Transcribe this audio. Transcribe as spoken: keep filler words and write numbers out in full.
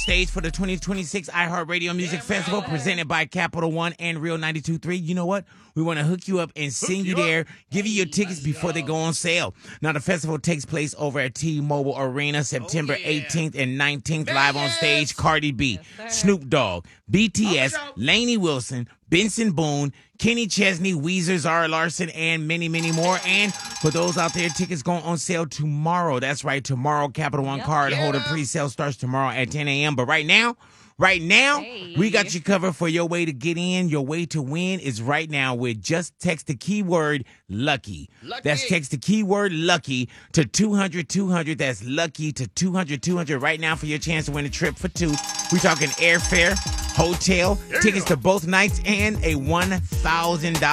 stage for the twenty twenty-six iHeartRadio Music Festival presented by Capital One and Real ninety-two point three. You know what? We want to hook you up and send you there, give you your tickets before they go on sale. Now, the festival takes place over at T-Mobile Arena September eighteenth and nineteenth. Live on stage, Cardi B, Snoop Dogg, B T S, Lainey Wilson, Benson Boone, Kenny Chesney, Weezer, Zara Larson, and many, many more. And for those out there, tickets going on sale tomorrow. That's right, tomorrow. Capital One card holder pre-sale starts tomorrow at ten a.m. But right now, right now, Hey. we got you covered for your way to get in. Your way to win is right now with just text the keyword lucky. Lucky. That's text the keyword lucky to two hundred two hundred. That's lucky to two hundred two hundred right now for your chance to win a trip for two. We're talking airfare, hotel, tickets to both nights, and a one thousand dollars